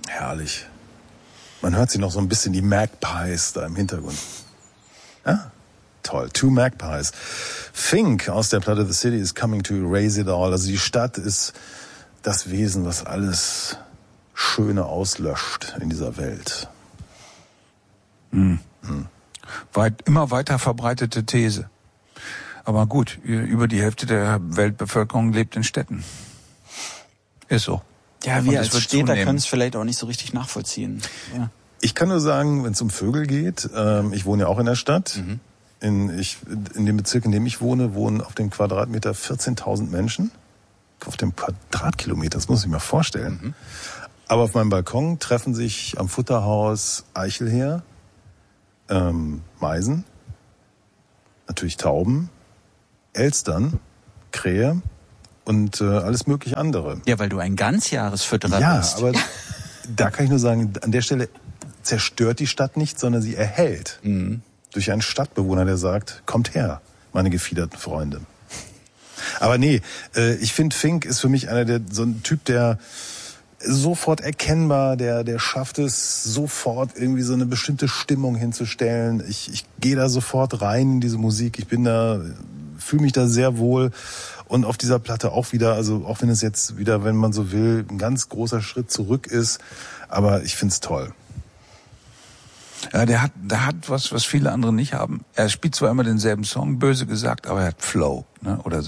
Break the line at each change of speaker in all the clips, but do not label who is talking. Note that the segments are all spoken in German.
Herrlich. Man hört sie noch so ein bisschen, die Magpies da im Hintergrund. Ja, toll. Two Magpies. Fink aus der Platte The City is coming to erase it all. Also die Stadt ist das Wesen, was alles Schöne auslöscht in dieser Welt.
Immer weiter verbreitete These. Aber gut, über die Hälfte der Weltbevölkerung lebt in Städten. Ist so.
Ja, wir als Städter können es vielleicht auch nicht so richtig nachvollziehen. Ja.
Ich kann nur sagen, wenn es um Vögel geht, ich wohne ja auch in der Stadt. In dem Bezirk, in dem ich wohne, wohnen auf dem Quadratmeter 14.000 Menschen. Auf dem Quadratkilometer, das muss ich mir vorstellen. Aber auf meinem Balkon treffen sich am Futterhaus Eichelheer, Meisen, natürlich Tauben, Elstern, Krähe und alles mögliche andere.
Ja, weil du ein Ganzjahresfütterer bist.
Ja, aber da kann ich nur sagen, an der Stelle zerstört die Stadt nicht, sondern sie erhält. Durch einen Stadtbewohner, der sagt, kommt her, meine gefiederten Freunde. Aber nee, ich finde, Fink ist für mich so ein Typ, der sofort erkennbar, der schafft es, sofort irgendwie so eine bestimmte Stimmung hinzustellen. Ich gehe da sofort rein in diese Musik. Fühle mich da sehr wohl. Und auf dieser Platte auch wieder, also auch wenn es jetzt wieder, wenn man so will, ein ganz großer Schritt zurück ist. Aber ich find's toll.
Ja, der hat was viele andere nicht haben. Er spielt zwar immer denselben Song, böse gesagt, aber er hat Flow, ne? Oder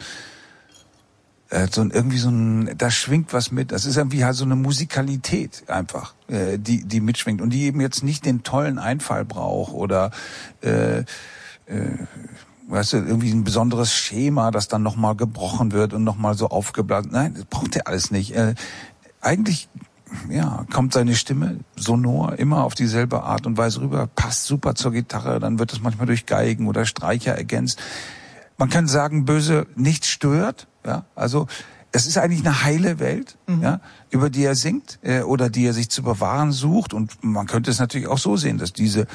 da schwingt was mit. Das ist irgendwie halt so eine Musikalität einfach, die mitschwingt und die eben jetzt nicht den tollen Einfall braucht oder weißt du, irgendwie ein besonderes Schema, das dann nochmal gebrochen wird und nochmal so aufgeblasen. Nein, das braucht er alles nicht. Eigentlich kommt seine Stimme sonor immer auf dieselbe Art und Weise rüber, passt super zur Gitarre, dann wird es manchmal durch Geigen oder Streicher ergänzt. Man kann sagen, böse nichts stört, ja, also es ist eigentlich eine heile Welt, ja, über die er singt oder die er sich zu bewahren sucht und man könnte es natürlich auch so sehen, dass diese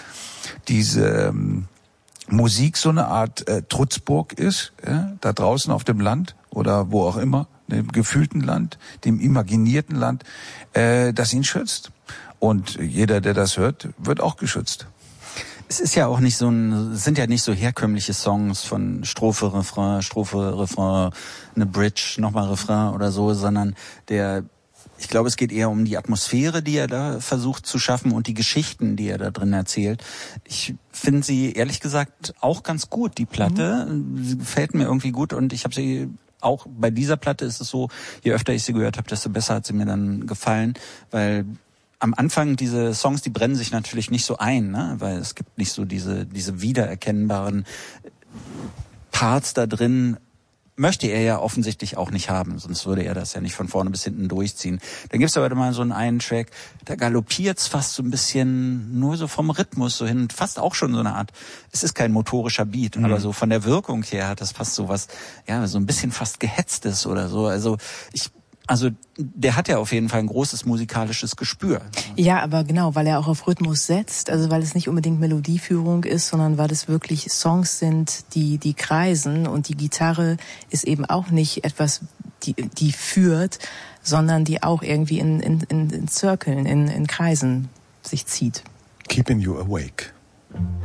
Musik so eine Art Trutzburg ist, da draußen auf dem Land oder wo auch immer, dem gefühlten Land, dem imaginierten Land, das ihn schützt. Und jeder, der das hört, wird auch geschützt.
Es ist ja auch nicht sind ja nicht so herkömmliche Songs von Strophe, Refrain, eine Bridge, nochmal Refrain oder so, sondern ich glaube, es geht eher um die Atmosphäre, die er da versucht zu schaffen und die Geschichten, die er da drin erzählt. Ich finde sie, ehrlich gesagt, auch ganz gut, die Platte. Sie gefällt mir irgendwie gut und ich habe sie auch bei dieser Platte ist es so, je öfter ich sie gehört habe, desto besser hat sie mir dann gefallen, weil am Anfang diese Songs, die brennen sich natürlich nicht so ein, ne? Weil es gibt nicht so diese wiedererkennbaren Parts da drin. Möchte er ja offensichtlich auch nicht haben, sonst würde er das ja nicht von vorne bis hinten durchziehen. Dann gibt's aber mal so einen Track, da galoppiert's fast so ein bisschen nur so vom Rhythmus so hin, fast auch schon so eine Art, es ist kein motorischer Beat, aber so von der Wirkung her hat das fast so was, ja, so ein bisschen fast Gehetztes oder so. Also der hat ja auf jeden Fall ein großes musikalisches Gespür.
Ja, aber genau, weil er auch auf Rhythmus setzt, also weil es nicht unbedingt Melodieführung ist, sondern weil es wirklich Songs sind, die kreisen und die Gitarre ist eben auch nicht etwas, die führt, sondern die auch irgendwie in Zirkeln, in Kreisen sich zieht.
Keeping you awake.